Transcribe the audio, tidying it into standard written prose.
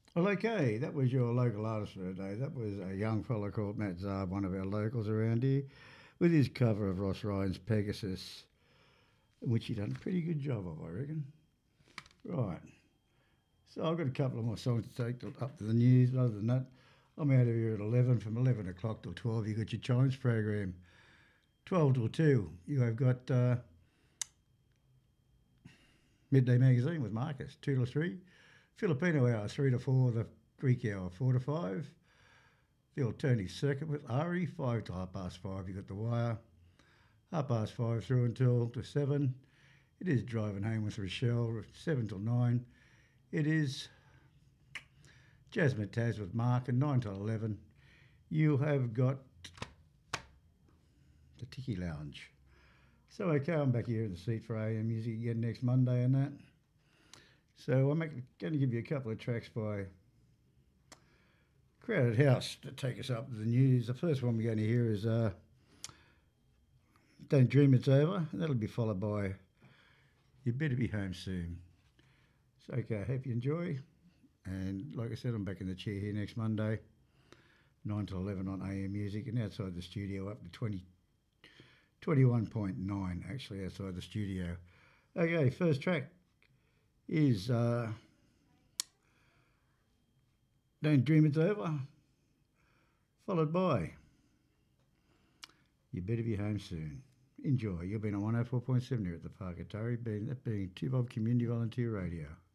Well, okay, that was your local artist for today. That was a young fella called Matt Zarb, one of our locals around here, with his cover of Ross Ryan's Pegasus, which he done a pretty good job of, I reckon. Right, so I've got a couple of more songs to take up to the news. Other than that, I'm out of here at 11. From 11 o'clock till 12, you got your Chimes program. 12 till 2, you have got Midday Magazine with Marcus. 2 till 3, Filipino Hour. 3 to 4, the Greek Hour. 4 to 5, the Alternative Circuit with Ari. 5 till half past 5, you got The Wire. Half past 5 through until to 7, it is Driving Home with Rochelle. 7 till 9, it is Jasmine Taz with Mark. And 9 till 11, you have got the Tiki Lounge. So, okay, I'm back here in the seat for AM Music again next Monday and that. So, I'm going to give you a couple of tracks by Crowded House to take us up to the news. The first one we're going to hear is Don't Dream It's Over. That'll be followed by You Better Be Home Soon. So, okay, I hope you enjoy. And like I said, I'm back in the chair here next Monday, 9 to 11 on AM Music, and outside the studio up to 21.9 actually outside the studio. Okay, first track is Don't Dream It's Over, followed by You Better Be Home Soon. Enjoy. You've been on 104.7 here at the Park at Turry, that being 2 Bob Community Volunteer Radio.